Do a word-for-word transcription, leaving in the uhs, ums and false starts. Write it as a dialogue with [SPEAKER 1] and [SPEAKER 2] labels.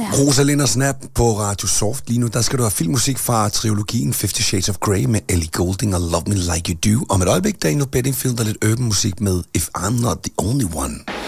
[SPEAKER 1] Rosalinda Snap på Radio Soft. Lige nu, der skal du have filmmusik fra trilogien Fifty Shades of Grey med Ellie Goulding og Love Me Like You Do. Om et øjeblik, Daniel Bedingfield, der lidt urban musik med If I'm Not The Only One.